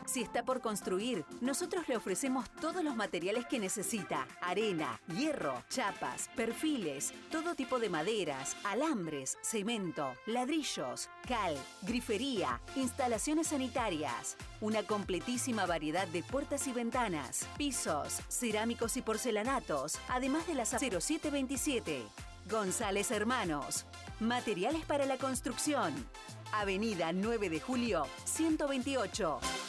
Si está por construir, nosotros le ofrecemos todos los materiales que necesita: arena, hierro, chapas, perfiles, todo tipo de maderas, alambres, cemento, ladrillos, cal, grifería, instalaciones sanitarias. Una completísima variedad de puertas y ventanas, pisos, cerámicos y porcelanatos, además de las 0727. González Hermanos. Materiales para la construcción. Avenida 9 de Julio, 128.